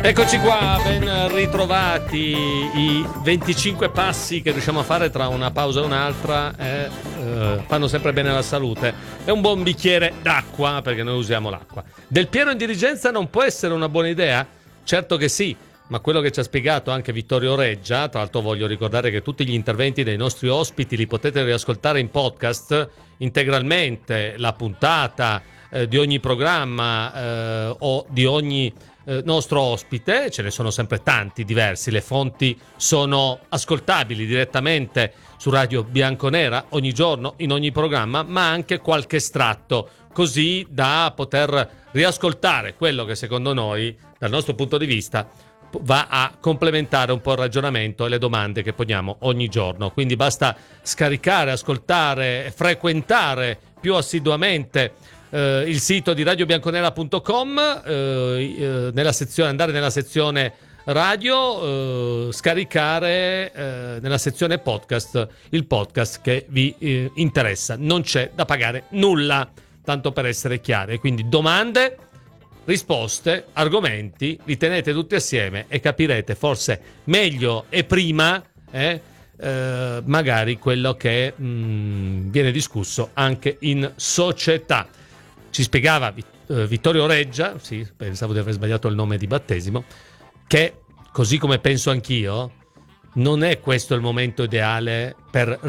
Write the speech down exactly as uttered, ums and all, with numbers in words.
Eccoci qua, ben ritrovati. I venticinque passi che riusciamo a fare tra una pausa e un'altra eh, eh, fanno sempre bene alla salute. È un buon bicchiere d'acqua, perché noi usiamo l'acqua. Del Piero in dirigenza non può essere una buona idea? Certo che sì, ma quello che ci ha spiegato anche Vittorio Reggia, tra l'altro voglio ricordare che tutti gli interventi dei nostri ospiti li potete riascoltare in podcast integralmente, la puntata eh, di ogni programma eh, o di ogni eh, nostro ospite, ce ne sono sempre tanti diversi, le fonti sono ascoltabili direttamente su Radio Bianconera ogni giorno, in ogni programma, ma anche qualche estratto, così da poter riascoltare quello che secondo noi, dal nostro punto di vista, va a complementare un po' il ragionamento e le domande che poniamo ogni giorno. Quindi basta scaricare, ascoltare, frequentare più assiduamente eh, il sito di radio bianconera punto com, eh, eh, nella sezione, andare nella sezione radio, eh, scaricare eh, nella sezione podcast il podcast che vi eh, interessa. Non c'è da pagare nulla, tanto per essere chiari. Quindi domande, risposte, argomenti, li tenete tutti assieme e capirete forse meglio e prima eh, eh, magari quello che mh, viene discusso anche in società. Ci spiegava eh, Vittorio Reggia, sì, pensavo di aver sbagliato il nome di battesimo, che così come penso anch'io, non è questo il momento ideale per